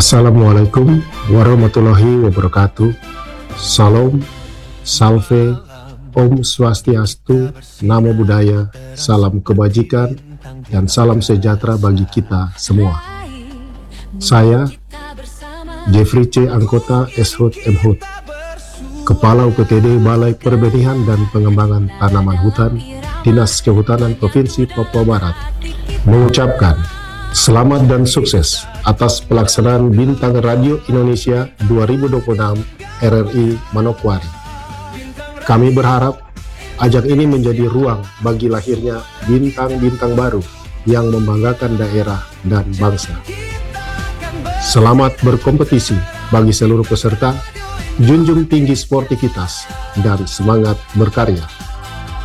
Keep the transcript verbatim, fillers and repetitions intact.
Assalamualaikum warahmatullahi wabarakatuh. Salam, salve, Om Swastiastu, Namo Buddhaya, salam kebajikan, dan salam sejahtera bagi kita semua. Saya, Jeffrey C. Angkota S H M Hut, Kepala U P T D Balai Perbenihan dan Pengembangan Tanaman Hutan, Dinas Kehutanan Provinsi Papua Barat, mengucapkan selamat dan sukses atas pelaksanaan Bintang Radio Indonesia dua ribu dua puluh enam R R I Manokwari. Kami berharap ajang ini menjadi ruang bagi lahirnya bintang-bintang baru yang membanggakan daerah dan bangsa. Selamat berkompetisi bagi seluruh peserta, junjung tinggi sportivitas, dan semangat berkarya.